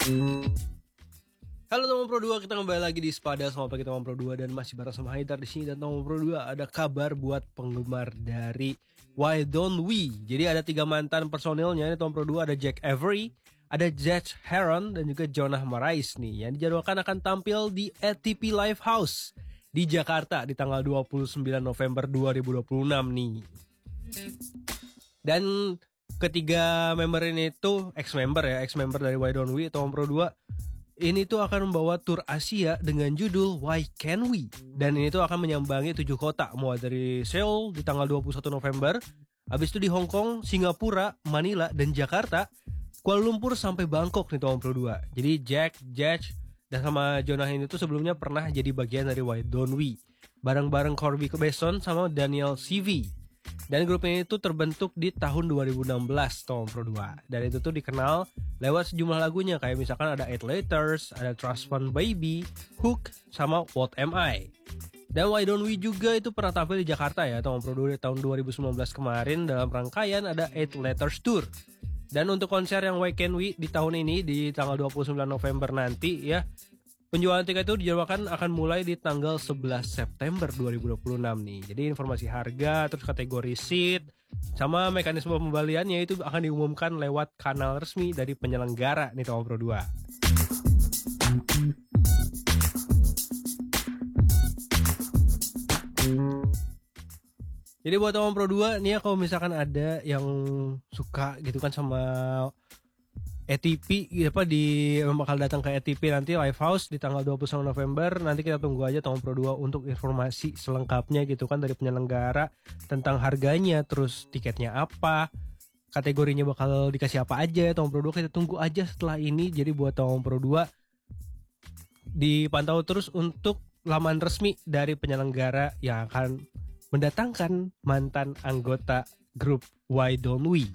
Halo teman Pro 2, kita kembali lagi di Spada. Selamat pagi teman Pro 2 dan masih bareng sama Haidar di sini. Dan teman Pro 2, ada kabar buat penggemar dari Why Don't We. Jadi ada 3 mantan personilnya. Ini teman Pro 2, ada Jack Avery, ada Judge Heron, dan juga Jonah Marais nih, yang dijadwalkan akan tampil di ATP Live House di Jakarta di tanggal 29 November 2026 nih. Dan ketiga member ini tuh ex-member dari Why Don't We, teman Pro 2. Ini tuh akan membawa tur Asia dengan judul Why Can We? Dan ini tuh akan menyambangi 7 kota, mulai dari Seoul di tanggal 21 November, habis itu di Hong Kong, Singapura, Manila, dan Jakarta, Kuala Lumpur sampai Bangkok nih teman Pro 2. Jadi Jack, Judge, dan sama Jonah ini tuh sebelumnya pernah jadi bagian dari Why Don't We, bareng-bareng Corby Beson sama Daniel CV. Dan grup ini tuh terbentuk di tahun 2016 teman Pro 2. Dan itu tuh dikenal lewat sejumlah lagunya, kayak misalkan ada 8 Letters, ada Trust Fund Baby, Hook, sama What Am I. Dan Why Don't We juga itu pernah tampil di Jakarta ya teman Pro 2 di tahun 2019 kemarin dalam rangkaian ada 8 Letters Tour. Dan untuk konser yang Why Can We di tahun ini di tanggal 29 November nanti ya, penjualan tiket itu dijadwalkan akan mulai di tanggal 11 September 2026 nih. Jadi informasi harga, terus kategori seat, sama mekanisme pembeliannya itu akan diumumkan lewat kanal resmi dari penyelenggara nih teman Pro 2. Jadi buat teman Pro 2 nih ya, kalau misalkan ada yang suka gitu kan sama ATP bakal datang ke ATP nanti Live House di tanggal 21 November. Nanti kita tunggu aja teman Pro 2 untuk informasi selengkapnya gitu kan dari penyelenggara tentang harganya, terus tiketnya apa, kategorinya bakal dikasih apa aja teman Pro 2. Kita tunggu aja setelah ini. Jadi buat teman Pro 2 dipantau terus untuk laman resmi dari penyelenggara yang akan mendatangkan mantan anggota grup Why Don't We.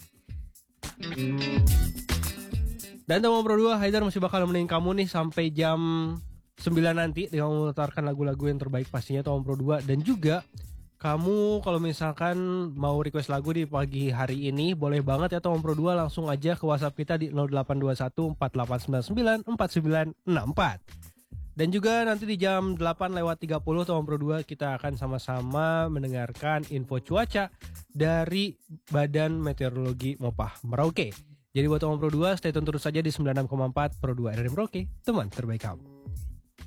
Dan teman Pro 2, Haidar masih bakal nemenin kamu nih sampai jam 9 nanti dengan memutarkan lagu-lagu yang terbaik pastinya teman Pro 2. Dan juga kamu kalau misalkan mau request lagu di pagi hari ini, boleh banget ya teman Pro 2, langsung aja ke WhatsApp kita di 0821 4899 4964. Dan juga nanti di jam 8:30 teman Pro 2 kita akan sama-sama mendengarkan info cuaca dari Badan Meteorologi Mopah Merauke. Jadi buat teman Pro 2, stay tune terus saja di 96,4 Pro 2 RRI Merauke, teman terbaik kamu.